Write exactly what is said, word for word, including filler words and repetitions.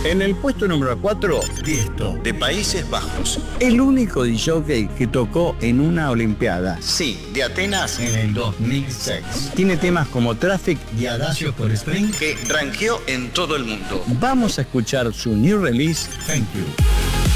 En el puesto número cuatro, Tiesto, de Países Bajos. el único disc-jockey que tocó en una olimpiada. Sí, de Atenas en el dos mil seis. Tiene temas como Traffic Y Adagio por Spring, que rankeó en todo el mundo. Vamos a escuchar su new release, Thank You.